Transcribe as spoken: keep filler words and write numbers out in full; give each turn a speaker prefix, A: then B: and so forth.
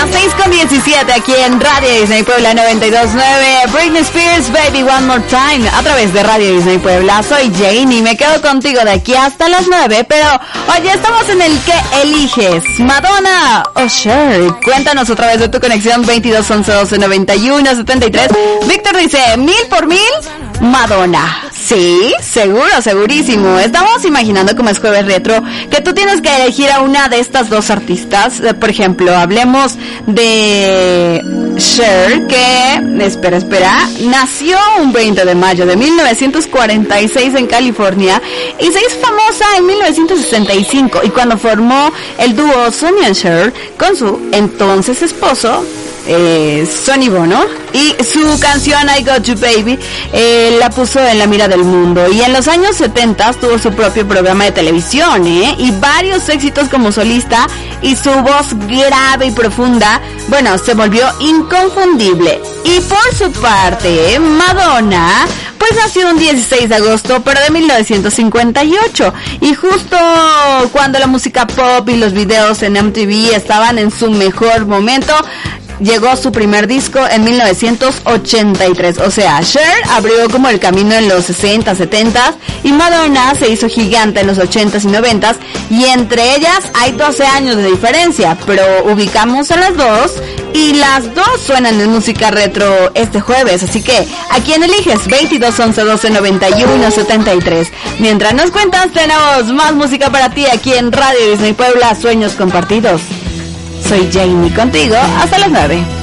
A: Las seis con diecisiete aquí en Radio Disney Puebla noventa y dos punto nueve. Britney Spears, Baby One More Time, a través de Radio Disney Puebla. Soy Jane y me quedo contigo de aquí hasta las nueve. Pero, oye, estamos en el que eliges, Madonna o Cher. Cuéntanos otra vez de tu conexión veintidós once doce noventa y uno setenta y tres. Víctor dice, mil por mil, Madonna. Sí, seguro, segurísimo. Estamos imaginando, como es jueves retro, que tú tienes que elegir a una de estas dos artistas. Por ejemplo, hablemos de Cher, que, espera, espera, nació un veinte de mayo de mil novecientos cuarenta y seis en California y se hizo famosa en mil novecientos sesenta y cinco, y cuando formó el dúo Sonny and Cher con su entonces esposo, Eh, Sonny Bono, y su canción I Got You Baby eh, la puso en la mira del mundo. Y en los años setenta tuvo su propio programa de televisión ¿eh? y varios éxitos como solista, y su voz grave y profunda, bueno, se volvió inconfundible. Y por su parte, Madonna pues nació un dieciséis de agosto, pero de mil novecientos cincuenta y ocho, y justo cuando la música pop y los videos en M T V estaban en su mejor momento, llegó su primer disco en mil novecientos ochenta y tres. O sea, Cher abrió como el camino en los sesenta, setenta, y Madonna se hizo gigante en los ochentas y noventas, y entre ellas hay doce años de diferencia, pero ubicamos a las dos y las dos suenan en música retro este jueves. Así que, ¿a quién eliges? veintidós once doce noventa y uno setenta y tres. Mientras nos cuentas, tenemos más música para ti aquí en Radio Disney Puebla, Sueños Compartidos. Soy Jamie contigo hasta las nueve.